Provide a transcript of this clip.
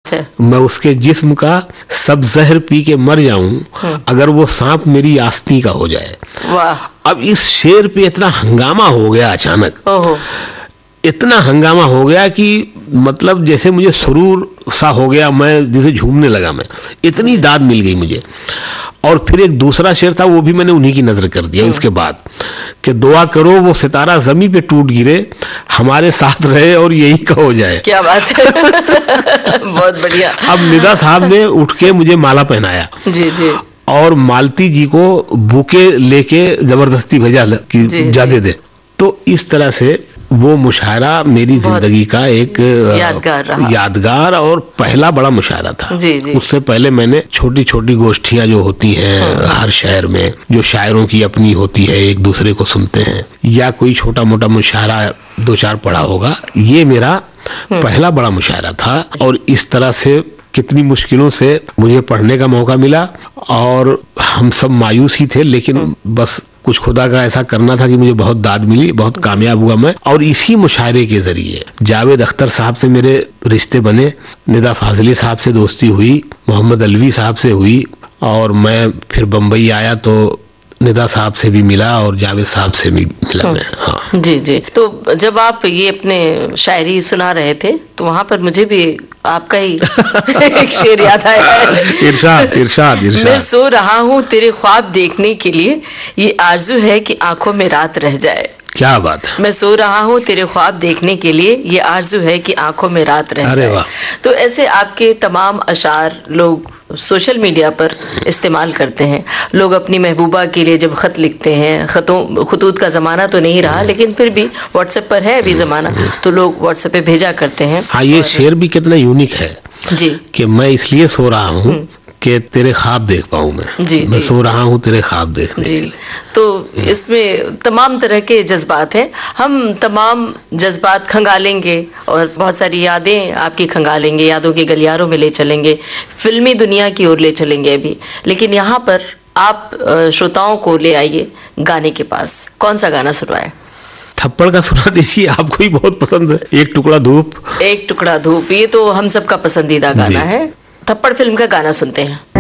बात है। मैं उसके जिस्म का सब जहर पी के मर जाऊं अगर वो सांप मेरी आस्ती का हो जाए। वाह। अब इस शेर पे इतना हंगामा हो गया अचानक, ओहो। इतना हंगामा हो गया कि मतलब जैसे मुझे सुरूर सा हो गया, मैं जैसे झूमने लगा, मैं इतनी दाद मिल गई मुझे। और फिर एक दूसरा शेर था, वो भी मैंने उन्हीं की नजर कर दिया इसके बाद, कि दुआ करो वो सितारा जमी पे टूट गिरे, हमारे साथ रहे और यही का हो जाए। क्या बात है। बहुत बढ़िया। अब निदा साहब ने उठ के मुझे माला पहनाया जी जी। और मालती जी को बुके लेके जबरदस्ती भेजा कि जा दे दे। तो इस तरह से वो मुशायरा मेरी जिंदगी का एक यादगार और पहला बड़ा मुशायरा था। जी जी। उससे पहले मैंने छोटी छोटी गोष्ठियां जो होती हैं हर शहर में, जो शायरों की अपनी होती है, एक दूसरे को सुनते हैं, या कोई छोटा मोटा मुशायरा दो चार पढ़ा होगा, ये मेरा पहला बड़ा मुशायरा था। और इस तरह से कितनी मुश्किलों से मुझे पढ़ने का मौका मिला और हम सब मायूस ही थे, लेकिन बस कुछ खुदा का ऐसा करना था कि मुझे बहुत दाद मिली, बहुत कामयाब हुआ मैं। और इसी मुशायरे के जरिए जावेद अख्तर साहब से मेरे रिश्ते बने, निदा फाजली साहब से दोस्ती हुई, मोहम्मद अलवी साहब से हुई, और मैं फिर बम्बई आया तो निदा साहब से भी मिला और जावेद साहब से भी मिला मैं। हाँ जी जी। तो जब आप ये अपने शायरी सुना रहे थे तो वहाँ पर मुझे भी आपका ही एक शेर याद आया। इरशाद इरशाद इरशाद। मैं सो रहा हूँ तेरे ख्वाब देखने के लिए, ये आरज़ू है कि आंखों में रात रह जाए। क्या बात है। मैं सो रहा हूँ तेरे ख्वाब देखने के लिए, ये आरज़ू है कि आंखों में रात रह जाए। तो ऐसे आपके तमाम अशार लोग सोशल मीडिया पर इस्तेमाल करते हैं। लोग अपनी महबूबा के लिए जब ख़त लिखते हैं, खतूत का ज़माना तो नहीं रहा, लेकिन फिर भी व्हाट्सएप पर है अभी ज़माना, तो लोग व्हाट्सएप पे भेजा करते हैं। हाँ, ये शेर भी कितना यूनिक है जी, कि मैं इसलिए सो रहा हूँ कि तेरे ख्वाब देख पाऊँ मैं। मैं सो रहा हूँ तेरे ख्वाब देखने के लिए। तो इसमें तमाम तरह के जज्बात हैं, हम तमाम जज्बात खंगालेंगे और बहुत सारी यादें आपकी खंगालेंगे, यादों के गलियारों में ले चलेंगे, फिल्मी दुनिया की ओर ले चलेंगे अभी। लेकिन यहाँ पर आप श्रोताओं को ले आइए गाने के पास। कौन सा गाना सुनवाए? थप्पड़ का सुना दीजिए, आपको ही बहुत पसंद है, एक टुकड़ा धूप। एक टुकड़ा धूप, ये तो हम सबका पसंदीदा गाना है। थप्पड़ फिल्म का गाना सुनते हैं।